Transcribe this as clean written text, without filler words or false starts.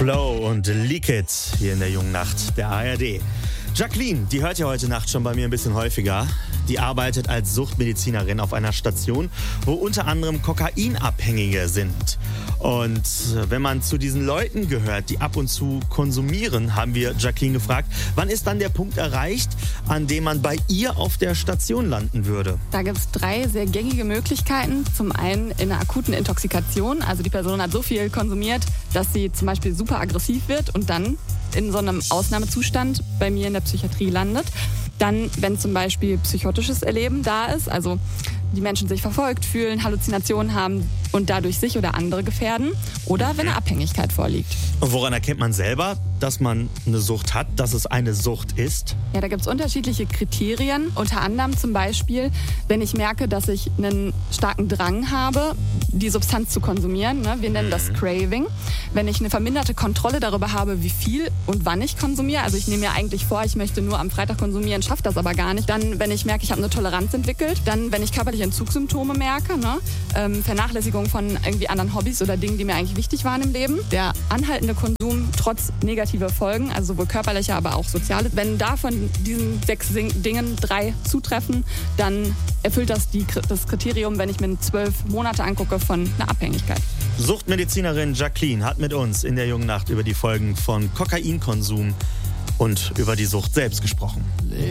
Flow und Leak It hier in der jungen Nacht der ARD. Jacqueline, die hört ja heute Nacht schon bei mir ein bisschen häufiger. Die arbeitet als Suchtmedizinerin auf einer Station, wo unter anderem Kokainabhängige sind. Und wenn man zu diesen Leuten gehört, die ab und zu konsumieren, haben wir Jacqueline gefragt, wann ist dann der Punkt erreicht, an dem man bei ihr auf der Station landen würde? Da gibt es 3 sehr gängige Möglichkeiten. Zum einen in einer akuten Intoxikation, also die Person hat so viel konsumiert, dass sie zum Beispiel super aggressiv wird und dann in so einem Ausnahmezustand bei mir in der Psychiatrie landet. Dann, wenn zum Beispiel psychotisches Erleben da ist, also die Menschen sich verfolgt fühlen, Halluzinationen haben und dadurch sich oder andere gefährden. Oder wenn eine Abhängigkeit vorliegt. Und woran erkennt man selber, dass man eine Sucht hat, dass es eine Sucht ist? Ja, da gibt es unterschiedliche Kriterien. Unter anderem zum Beispiel, wenn ich merke, dass ich einen starken Drang habe, die Substanz zu konsumieren. Ne? Wir nennen das Craving. Wenn ich eine verminderte Kontrolle darüber habe, wie viel und wann ich konsumiere. Also ich nehme mir eigentlich vor, ich möchte nur am Freitag konsumieren, schaffe das aber gar nicht. Dann, wenn ich merke, ich habe eine Toleranz entwickelt. Dann, wenn ich körperliche Entzugssymptome merke. Ne? Vernachlässigung von irgendwie anderen Hobbys oder Dingen, die mir eigentlich wichtig waren im Leben. Der anhaltende Konsum trotz negativer Folgen, also sowohl körperliche, aber auch soziale. Wenn da von diesen 6 Dingen 3 zutreffen, dann erfüllt das das Kriterium, wenn ich mir 12 Monate angucke von einer Abhängigkeit. Suchtmedizinerin Jacqueline hat mit uns in der jungen Nacht über die Folgen von Kokainkonsum und über die Sucht selbst gesprochen.